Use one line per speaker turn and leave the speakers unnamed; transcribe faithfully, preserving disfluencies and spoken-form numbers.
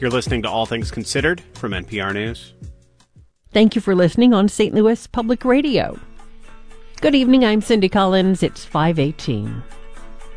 You're listening to All Things Considered from N P R News.
Thank you for listening on Saint Louis Public Radio. Good evening, I'm Cindy Collins. It's five eighteen.